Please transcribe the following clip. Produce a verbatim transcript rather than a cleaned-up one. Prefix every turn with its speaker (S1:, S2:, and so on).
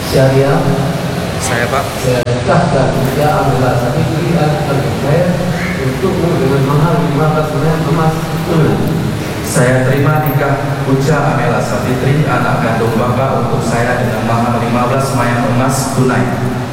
S1: Syariah
S2: Saya Pak.
S1: saya nikahkan dia Amela Safitri anak saya untukmu dengan mahar lima belas emas tunai.
S2: Saya terima nikah Uca Amela Safitri, anak kandung Bapak, untuk saya dengan mahar lima belas mayang emas tunai.